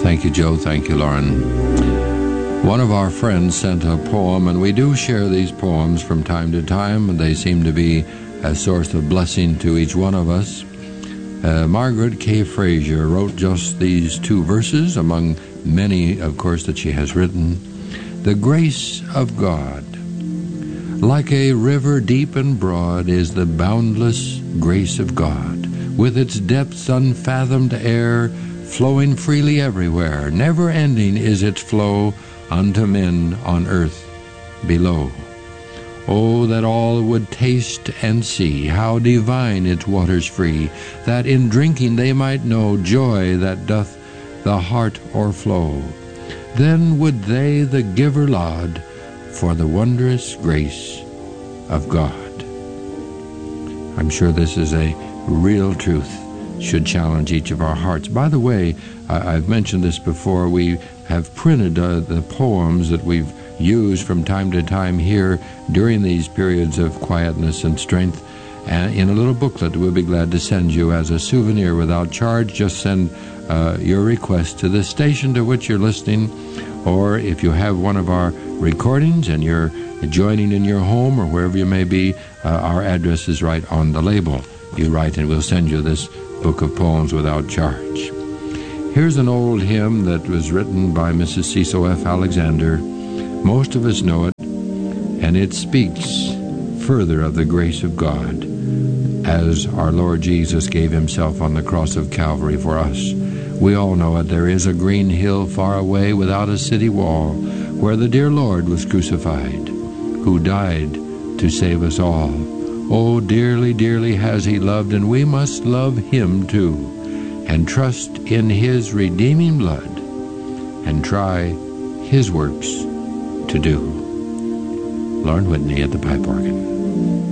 Thank you, Joe. Thank you, Lauren. One of our friends sent a poem, and we do share these poems from time to time, and they seem to be a source of blessing to each one of us. Margaret K. Frazier wrote just these 2 verses, among many, of course, that she has written. The grace of God. Like a river deep and broad is the boundless grace of God, with its depths unfathomed air, flowing freely everywhere. Never ending is its flow unto men on earth below. Oh, that all would taste and see how divine its waters free, that in drinking they might know joy that doth the heart o'erflow. Then would they the giver laud for the wondrous grace of God. I'm sure this is a real truth, should challenge each of our hearts. By the way, I've mentioned this before, we have printed the poems that we've used from time to time here during these periods of quietness and strength in a little booklet we'll be glad to send you as a souvenir without charge. Just send your request to the station to which you're listening, or if you have one of our recordings and you're joining in your home or wherever you may be, our address is right on the label. You write and we'll send you this book of poems without charge. Here's an old hymn that was written by Mrs. Cecil F. Alexander. Most of us know it, and it speaks further of the grace of God as our Lord Jesus gave himself on the cross of Calvary for us. We all know it. There is a green hill far away without a city wall where the dear Lord was crucified, who died to save us all. Oh, dearly, dearly has he loved, and we must love him too, and trust in his redeeming blood, and try his works to do. Lauren Whitney at the pipe organ.